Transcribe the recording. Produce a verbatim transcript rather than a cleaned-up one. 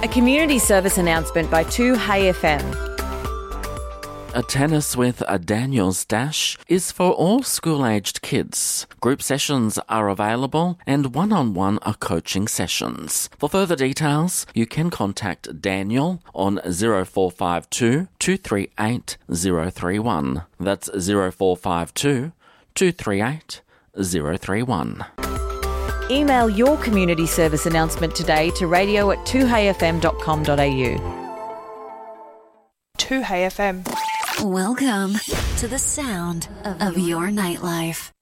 A community service announcement by two Hey F M. A Tennis with a Daniel's Dash is for all school-aged kids. Group sessions are available and one-on-one are coaching sessions. For further details, you can contact Daniel on zero four five two, two three eight, zero three one. That's zero four five two, two three eight, zero three one. Email your community service announcement today to radio at two hey f m dot com dot a u. two Hey F M. Welcome to the sound of your nightlife.